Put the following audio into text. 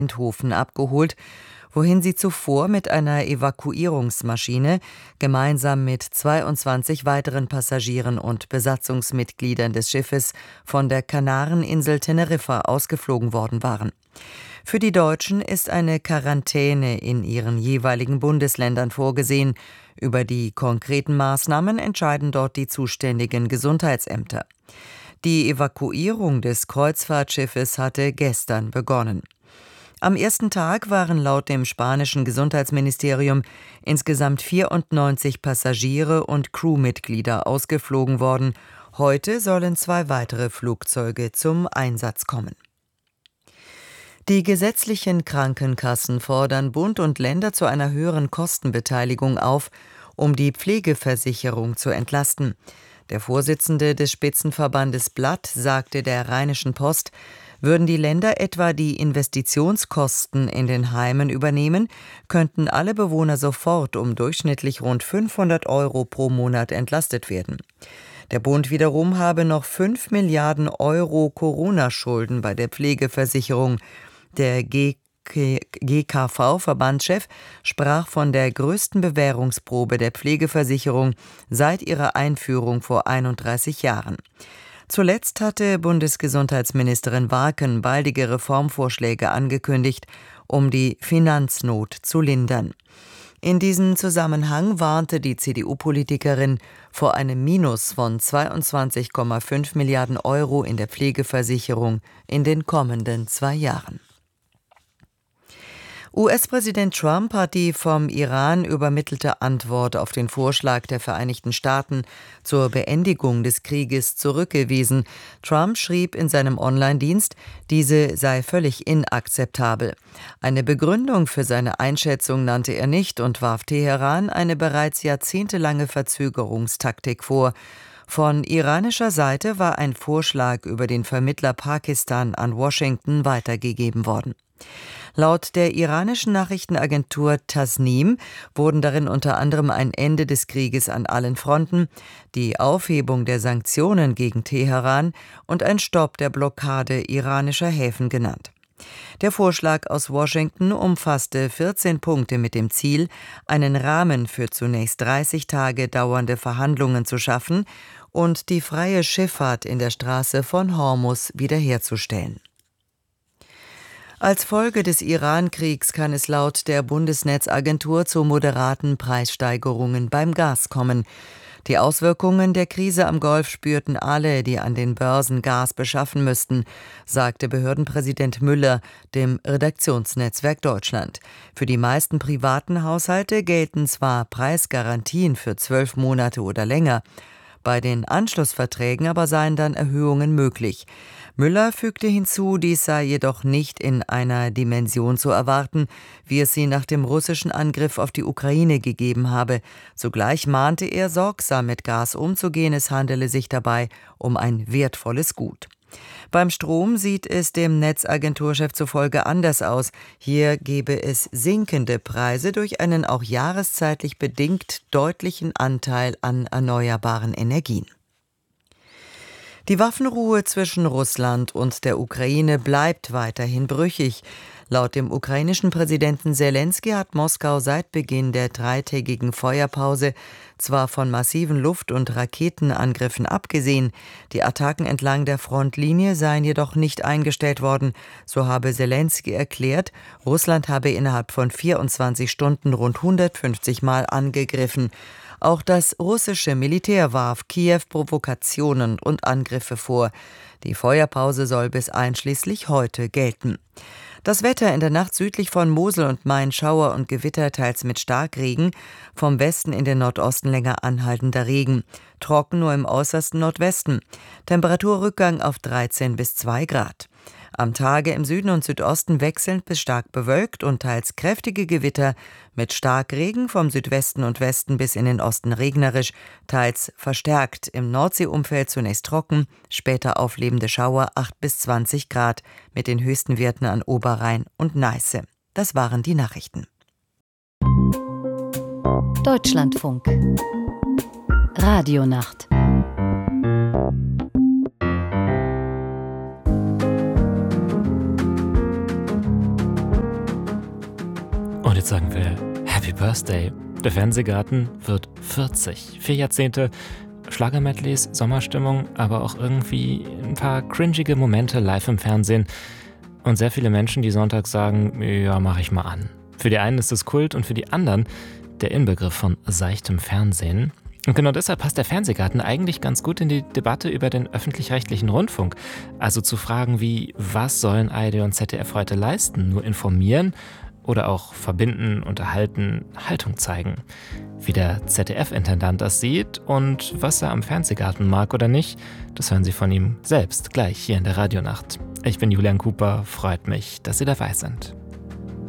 Eindhoven abgeholt, wohin sie zuvor mit einer Evakuierungsmaschine gemeinsam mit 22 weiteren Passagieren und Besatzungsmitgliedern des Schiffes von der Kanareninsel Teneriffa ausgeflogen worden waren. Für die Deutschen ist eine Quarantäne in ihren jeweiligen Bundesländern vorgesehen. Über die konkreten Maßnahmen entscheiden dort die zuständigen Gesundheitsämter. Die Evakuierung des Kreuzfahrtschiffes hatte gestern begonnen. Am ersten Tag waren laut dem spanischen Gesundheitsministerium insgesamt 94 Passagiere und Crewmitglieder ausgeflogen worden. Heute sollen 2 weitere Flugzeuge zum Einsatz kommen. Die gesetzlichen Krankenkassen fordern Bund und Länder zu einer höheren Kostenbeteiligung auf, um die Pflegeversicherung zu entlasten. Der Vorsitzende des Spitzenverbandes Blatt sagte der Rheinischen Post, würden die Länder etwa die Investitionskosten in den Heimen übernehmen, könnten alle Bewohner sofort um durchschnittlich rund 500 € pro Monat entlastet werden. Der Bund wiederum habe noch 5 Milliarden € Corona-Schulden bei der Pflegeversicherung. Der GKV-Verbandschef sprach von der größten Bewährungsprobe der Pflegeversicherung seit ihrer Einführung vor 31 Jahren. Zuletzt hatte Bundesgesundheitsministerin Warken baldige Reformvorschläge angekündigt, um die Finanznot zu lindern. In diesem Zusammenhang warnte die CDU-Politikerin vor einem Minus von 22,5 Milliarden € in der Pflegeversicherung in den kommenden 2 Jahren. US-Präsident Trump hat die vom Iran übermittelte Antwort auf den Vorschlag der Vereinigten Staaten zur Beendigung des Krieges zurückgewiesen. Trump schrieb in seinem Online-Dienst, diese sei völlig inakzeptabel. Eine Begründung für seine Einschätzung nannte er nicht und warf Teheran eine bereits jahrzehntelange Verzögerungstaktik vor. Von iranischer Seite war ein Vorschlag über den Vermittler Pakistan an Washington weitergegeben worden. Laut der iranischen Nachrichtenagentur Tasnim wurden darin unter anderem ein Ende des Krieges an allen Fronten, die Aufhebung der Sanktionen gegen Teheran und ein Stopp der Blockade iranischer Häfen genannt. Der Vorschlag aus Washington umfasste 14 Punkte mit dem Ziel, einen Rahmen für zunächst 30 Tage dauernde Verhandlungen zu schaffen und die freie Schifffahrt in der Straße von Hormuz wiederherzustellen. Als Folge des Iran-Kriegs kann es laut der Bundesnetzagentur zu moderaten Preissteigerungen beim Gas kommen. Die Auswirkungen der Krise am Golf spürten alle, die an den Börsen Gas beschaffen müssten, sagte Behördenpräsident Müller dem Redaktionsnetzwerk Deutschland. Für die meisten privaten Haushalte gelten zwar Preisgarantien für 12 Monate oder länger, bei den Anschlussverträgen aber seien dann Erhöhungen möglich. Müller fügte hinzu, dies sei jedoch nicht in einer Dimension zu erwarten, wie es sie nach dem russischen Angriff auf die Ukraine gegeben habe. Zugleich mahnte er, sorgsam mit Gas umzugehen, es handele sich dabei um ein wertvolles Gut. Beim Strom sieht es dem Netzagenturchef zufolge anders aus. Hier gebe es sinkende Preise durch einen auch jahreszeitlich bedingt deutlichen Anteil an erneuerbaren Energien. Die Waffenruhe zwischen Russland und der Ukraine bleibt weiterhin brüchig. Laut dem ukrainischen Präsidenten Selenskyj hat Moskau seit Beginn der 3-tägigen Feuerpause zwar von massiven Luft- und Raketenangriffen abgesehen, die Attacken entlang der Frontlinie seien jedoch nicht eingestellt worden. So habe Selenskyj erklärt, Russland habe innerhalb von 24 Stunden rund 150 Mal angegriffen. Auch das russische Militär warf Kiew Provokationen und Angriffe vor. Die Feuerpause soll bis einschließlich heute gelten. Das Wetter in der Nacht südlich von Mosel und Main Schauer und Gewitter, teils mit Starkregen, vom Westen in den Nordosten länger anhaltender Regen. Trocken nur im äußersten Nordwesten. Temperaturrückgang auf 13 bis 2 Grad. Am Tage im Süden und Südosten wechselnd bis stark bewölkt und teils kräftige Gewitter mit Starkregen vom Südwesten und Westen bis in den Osten regnerisch, teils verstärkt, im Nordseeumfeld zunächst trocken, später auflebende Schauer 8 bis 20 Grad mit den höchsten Werten an Oberrhein und Neiße. Das waren die Nachrichten. Deutschlandfunk Radionacht. jetzt sagen will, Happy Birthday. Der Fernsehgarten wird 40. 4 Jahrzehnte Schlagermedleys, Sommerstimmung, aber auch irgendwie ein paar cringige Momente live im Fernsehen. Und sehr viele Menschen, die sonntags sagen, ja, mach ich mal an. Für die einen ist es Kult und für die anderen der Inbegriff von seichtem Fernsehen. Und genau deshalb passt der Fernsehgarten eigentlich ganz gut in die Debatte über den öffentlich-rechtlichen Rundfunk. Also zu Fragen wie, was sollen ARD und ZDF heute leisten? Nur informieren oder auch verbinden, unterhalten, Haltung zeigen? Wie der ZDF-Intendant das sieht und was er am Fernsehgarten mag oder nicht, das hören Sie von ihm selbst gleich hier in der Radionacht. Ich bin Julian Cooper, freut mich, dass Sie dabei sind.